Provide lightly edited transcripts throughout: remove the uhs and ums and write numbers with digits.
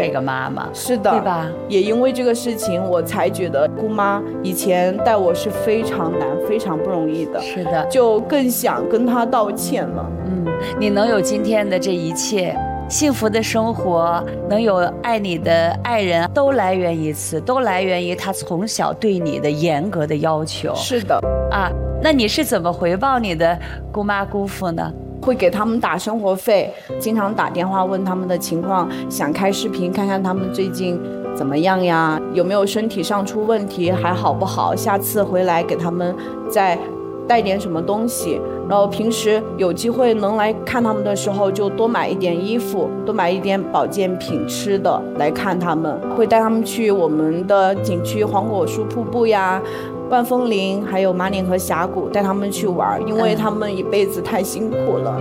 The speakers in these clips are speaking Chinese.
这个妈妈。 是的， 对吧？ 也因为这个事情，我才觉得姑妈以前带我是非常难、非常不容易的。 是的， 就更想跟她道歉了。 你能有今天的这一切幸福的生活，能有爱你的爱人，都来源于此，都来源于他从小对你的严格的要求。 是的啊，那你是怎么回报你的姑妈姑父呢？ 会给他们打生活费，经常打电话问他们的情况，想开视频看看他们最近怎么样呀，有没有身体上出问题，还好不好，下次回来给他们再带点什么东西。然后平时有机会能来看他们的时候，就多买一点衣服，多买一点保健品吃的来看他们。会带他们去我们的景区黄果树瀑布呀、万峰林，还有马岭河峡谷，带他们去玩，因为他们一辈子太辛苦了。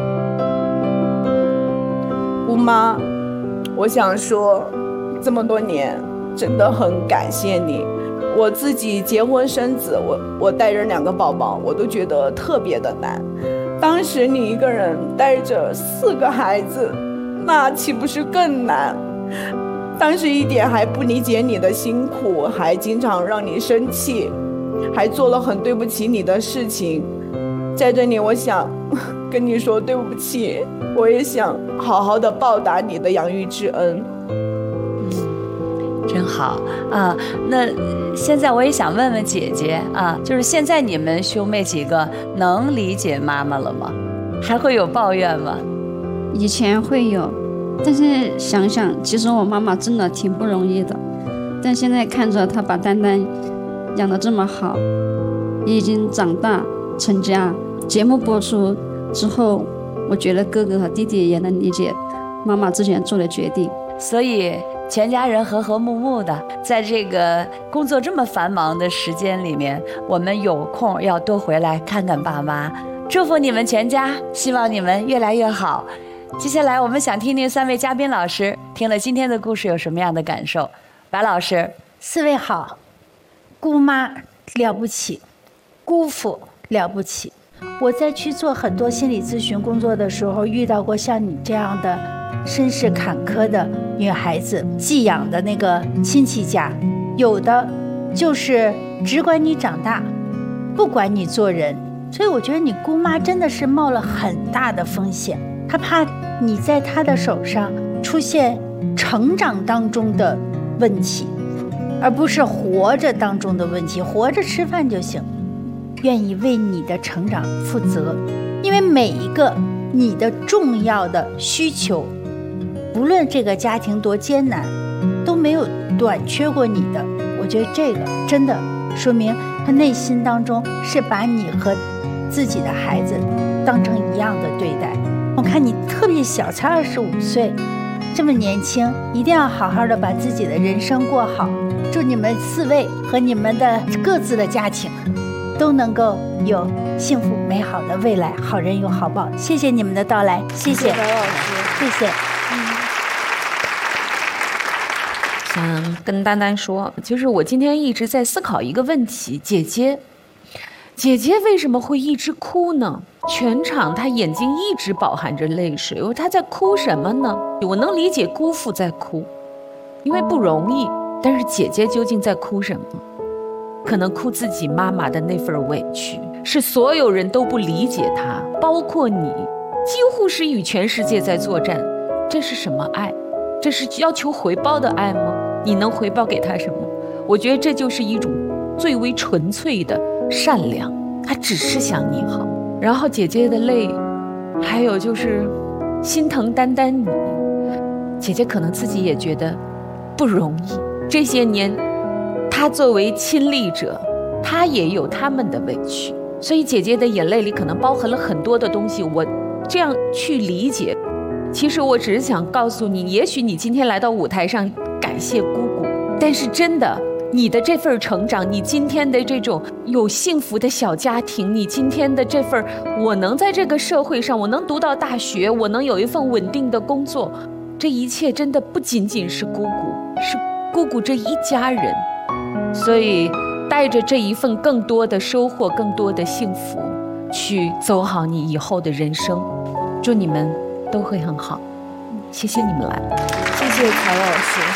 姑妈，我想说，这么多年真的很感谢你。我自己结婚生子，我带着2个宝宝，我都觉得特别的难。当时你一个人带着4个孩子，那岂不是更难？当时一点还不理解你的辛苦，还经常让你生气，还做了很对不起你的事情。在这里，我想跟你说对不起，我也想好好的报答你的养育之恩。 真好啊！那现在我也想问问姐姐啊，就是现在你们兄妹几个能理解妈妈了吗？还会有抱怨吗？ 以前会有，但是想想，其实我妈妈真的挺不容易的。但现在看着她把丹丹养得这么好，也已经长大成家，节目播出之后，我觉得哥哥和弟弟也能理解妈妈之前做的决定。 所以全家人和和睦睦的，在这个工作这么繁忙的时间里面，我们有空要多回来看看爸妈。祝福你们全家，希望你们越来越好。接下来我们想听听3位嘉宾老师听了今天的故事有什么样的感受。白老师 ，4位好，姑妈了不起，姑父了不起。我在去做很多心理咨询工作的时候，遇到过像你这样的身世坎坷的女孩子，寄养的那个亲戚家，有的就是只管你长大，不管你做人。所以我觉得你姑妈真的是冒了很大的风险，她怕你在她的手上出现成长当中的问题，而不是活着当中的问题。活着吃饭就行，愿意为你的成长负责，因为每一个你的重要的需求，不论这个家庭多艰难，都没有短缺过你的。我觉得这个真的说明他内心当中是把你和自己的孩子当成一样的对待。我看你特别小，才25岁，这么年轻，一定要好好的把自己的人生过好。祝你们4位和你们的各自的家庭都能够有幸福美好的未来，好人有好报。谢谢你们的到来，谢谢白老师， 谢谢。 想跟丹丹说，就是我今天一直在思考一个问题：姐姐为什么会一直哭呢？全场她眼睛一直饱含着泪水，她在哭什么呢？我能理解姑父在哭，因为不容易，但是姐姐究竟在哭什么？可能哭自己妈妈的那份委屈，是所有人都不理解她，包括你，几乎是与全世界在作战。这是什么爱？这是要求回报的爱吗？你能回报给她什么？我觉得这就是一种最为纯粹的善良，她只是想你好。然后姐姐的泪，还有就是心疼丹丹你，姐姐可能自己也觉得不容易。这些年她作为亲历者，她也有他们的委屈，所以姐姐的眼泪里可能包含了很多的东西。我这样去理解，其实我只是想告诉你，也许你今天来到舞台上感谢姑姑，但是真的你的这份成长，你今天的这种有幸福的小家庭，你今天的这份我能在这个社会上，我能读到大学，我能有一份稳定的工作，这一切真的不仅仅是姑姑，是姑姑这一家人。所以带着这一份更多的收获，更多的幸福，去走好你以后的人生。祝你们都会很好，谢谢你们来， 谢谢曹老师。